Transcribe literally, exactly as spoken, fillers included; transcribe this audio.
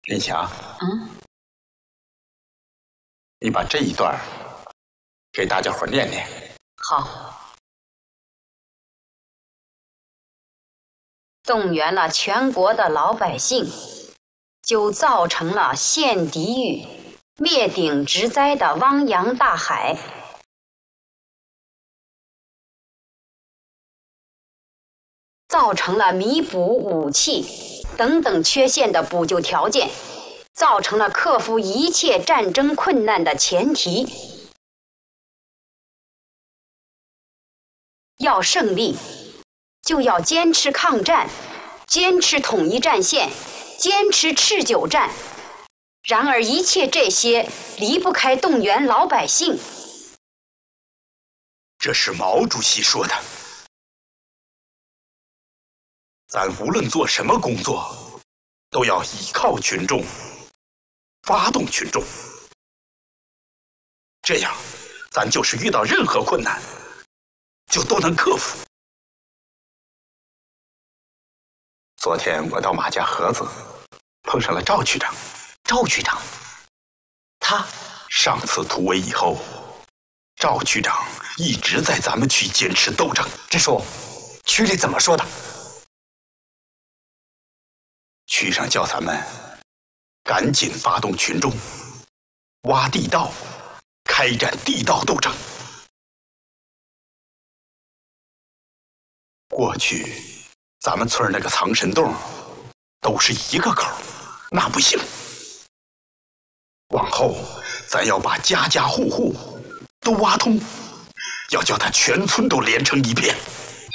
林霞， 嗯， 你把这一段给大家伙念念。 好。动员了全国的老百姓，就造成了陷敌狱、灭顶之灾的汪洋大海。造成了弥补武器等等缺陷的补救条件，造成了克服一切战争困难的前提。要胜利，就要坚持抗战，坚持统一战线，坚持持久战。然而一切这些离不开动员老百姓。 这是毛主席说的。咱无论做什么工作，都要依靠群众，发动群众，这样咱就是遇到任何困难就都能克服。昨天我到马家河子碰上了赵区长。 赵区长，他上次突围以后，赵区长一直在咱们区坚持斗争。 这说区里怎么说的？ 区上叫咱们赶紧发动群众，挖地道，开展地道斗争。过去咱们村那个藏神洞都是一个口，那不行。往后咱要把家家户户都挖通，要叫他全村都连成一片。